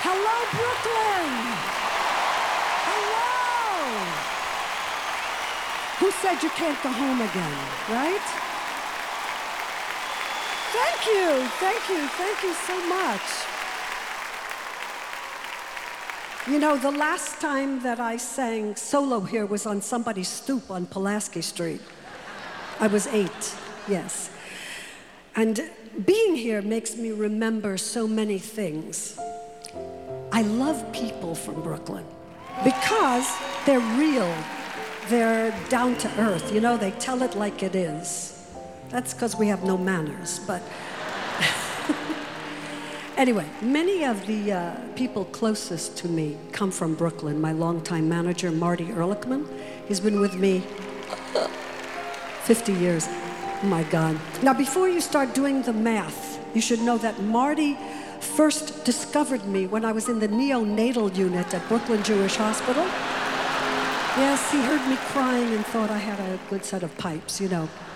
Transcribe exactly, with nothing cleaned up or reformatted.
Hello, Brooklyn. Hello. Who said you can't go home again, right? Thank you, thank you, thank you so much. You know, the last time that I sang solo here was on somebody's stoop on Pulaski Street. I was eight, yes. And being here makes me remember so many things. I love people from Brooklyn because they're real. They're down to earth, you know, they tell it like it is. That's because we have no manners, but anyway, many of the uh, people closest to me come from Brooklyn. My longtime manager, Marty Ehrlichman, he's been with me fifty years. Oh my God. Now, before you start doing the math, you should know that Marty first discovered me when I was in the neonatal unit at Brooklyn Jewish Hospital. Yes, he heard me crying and thought I had a good set of pipes, you know.